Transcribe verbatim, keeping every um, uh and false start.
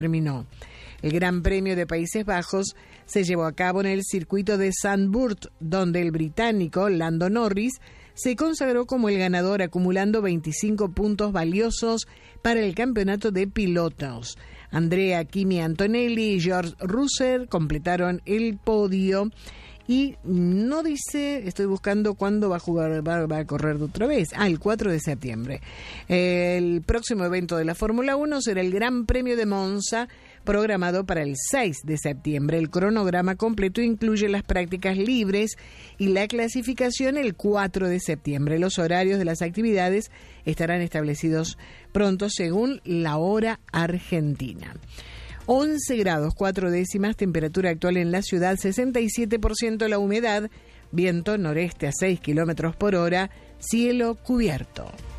terminó. El Gran Premio de Países Bajos se llevó a cabo en el circuito de Zandvoort, donde el británico Lando Norris se consagró como el ganador, acumulando veinticinco puntos valiosos para el campeonato de pilotos. Andrea Kimi Antonelli y George Russell completaron el podio. Y no dice, estoy buscando cuándo va a jugar, va, va a correr de otra vez. Ah, el cuatro de septiembre. El próximo evento de la Fórmula uno será el Gran Premio de Monza, programado para el seis de septiembre. El cronograma completo incluye las prácticas libres y la clasificación el cuatro de septiembre. Los horarios de las actividades estarán establecidos pronto según la hora argentina. once grados, cuatro décimas, temperatura actual en la ciudad, sesenta y siete por ciento la humedad, viento noreste a seis kilómetros por hora, cielo cubierto.